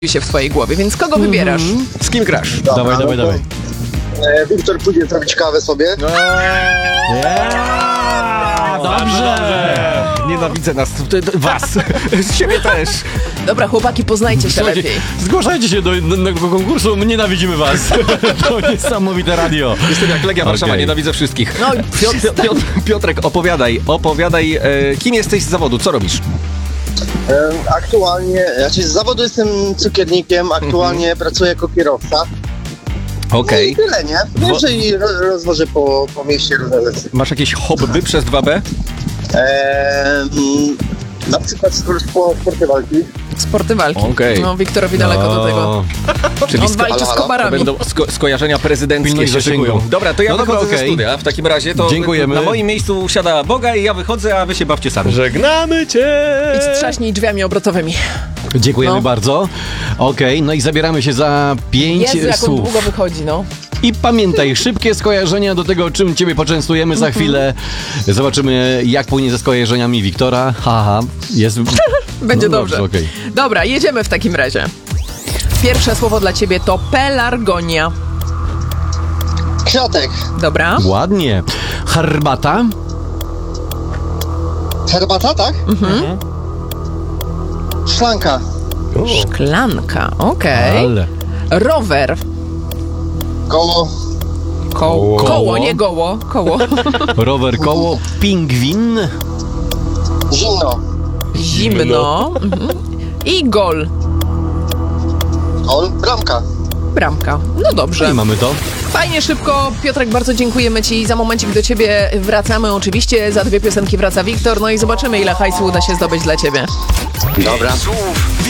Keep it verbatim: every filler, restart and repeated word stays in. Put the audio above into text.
się w twojej głowie, więc kogo wybierasz? Z kim grasz? Dobra, Dawaj, dawaj, no to, dawaj. E, Wiktor pójdzie zrobić kawę sobie. Yeah! Dobrze! Nienawidzę nas, t- t- was, z siebie też. Dobra, chłopaki, poznajcie się Słuchajcie, lepiej. zgłaszajcie się do, do, do konkursu, my nienawidzimy was. To niesamowite radio. Jestem jak Legia Warszawa, Okej. nienawidzę wszystkich. No i Piotr, Piotr, Piotrek, opowiadaj, opowiadaj, e, kim jesteś z zawodu, co robisz? E, aktualnie, znaczy z zawodu jestem cukiernikiem, aktualnie pracuję jako kierowca. Okej. No i tyle, nie? Jeżdżę i ro, rozwożę po, po mieście różne rzeczy. Masz jakieś hobby przez dwa B? E, mm, na przykład sport, sporty walki. sporty walki. Okej. No, Wiktorowi daleko do tego. Czyli On sko- walczy halo, z halo? to komarami. będą sko- skojarzenia prezydenckie Pilnuj się zasięgu. szykują. Dobra, to ja No dobra, wychodzę ze okej. studia. W takim razie to Dziękujemy. na moim miejscu siada Boga i ja wychodzę, a wy się bawcie sami. Żegnamy cię! Idź trzaśnij drzwiami obrotowymi. Dziękujemy No. bardzo. Okej, no i zabieramy się za pięć Jezu, jak on słów. długo wychodzi, no. I pamiętaj, szybkie skojarzenia do tego, czym ciebie poczęstujemy za chwilę. Zobaczymy, jak płynie ze skojarzeniami Wiktora. Haha, jest... Będzie No dobrze. dobrze, okej. Dobra, jedziemy w takim razie. Pierwsze słowo dla ciebie to pelargonia. Kwiatek, Dobra. Ładnie. Herbata. herbata, tak? Mhm. Szklanka, Szklanka, okej. Ale. Rower. koło, Koło. Koło. Koło, nie goło. Koło. Rower, koło, pingwin. zimno, Zimno. Mhm. I gol. gol, bramka. Bramka. No I dobrze. mamy to. Fajnie, szybko. Piotrek, bardzo dziękujemy ci. Za momencik do ciebie wracamy. Oczywiście za dwie piosenki wraca Wiktor. No i zobaczymy, ile hajsu uda się zdobyć dla ciebie. Dobra. Słów